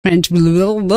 French, oui,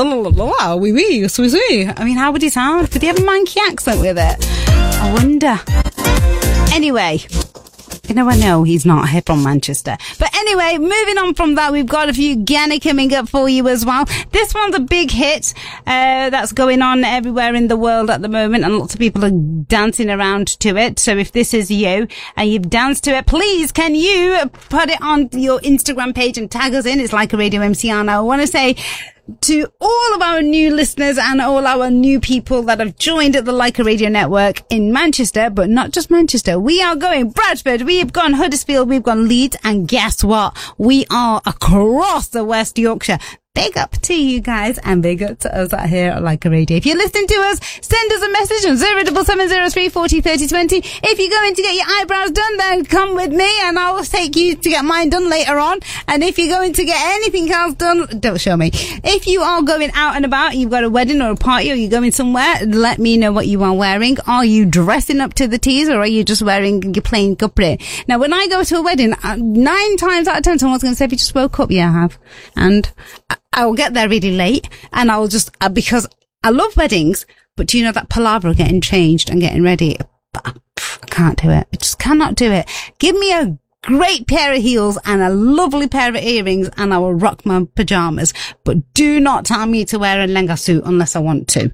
oui. I mean, how would he sound? Did he have a manky accent with it? I wonder. Anyway, you know, I know he's not here from Manchester. But anyway, moving on from that, we've got a few Ghana coming up for you as well. This one's a big hit that's going on everywhere in the world at the moment, and lots of people are dancing around to it. So if this is you and you've danced to it, please can you put it on your Instagram page and tag us in? It's Like a Radio MCR. Now, I want to say to all of our new listeners and all our new people that have joined the Like a Radio network in Manchester, but not just Manchester. We are going Bradford, we've gone Huddersfield, we've gone Leeds, and guess what? We are across the West Yorkshire. Big up to you guys and big up to us out here at Like a Radio. If you're listening to us, send us a message on 07703 40 30 20. If you're going to get your eyebrows done, then come with me and I will take you to get mine done later on. And if you're going to get anything else done, don't show me. If you are going out and about, you've got a wedding or a party or you're going somewhere, let me know what you are wearing. Are you dressing up to the tees or are you just wearing your plain capri? Now, when I go to a wedding, 9 times out of 10, someone's going to say, have you just woke up? Yeah, I have. And I will get there really late and I'll just, because I love weddings, but do you know that palaver of getting changed and getting ready? I can't do it. I just cannot do it. Give me a great pair of heels and a lovely pair of earrings and I will rock my pajamas. But do not tell me to wear a lenga suit unless I want to.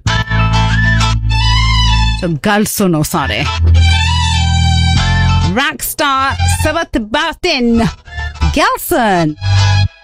So, Galsono, sorry. Rockstar Sabat Batin. Gelson.